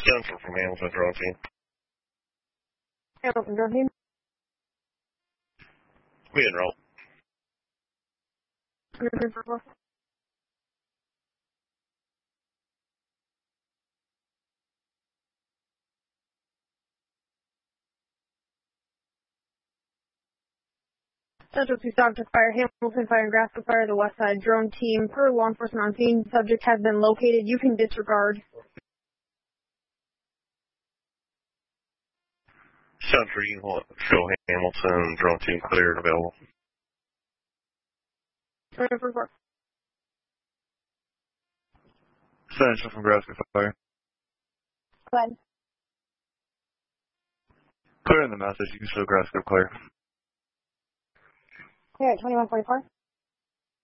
Central from Hamilton Drone Team. Hamilton Drone Team. We enroll. Central to Stock to Fire, Hamilton Fire and Grasp Fire, the West Side Drone Team. Per law enforcement on scene, subject has been located. You can disregard. Central, you can show Hamilton Drone Team cleared available. Central from Grasp Fire. Go ahead. Clear in the message. You can show Grasp clear. Here at 2144.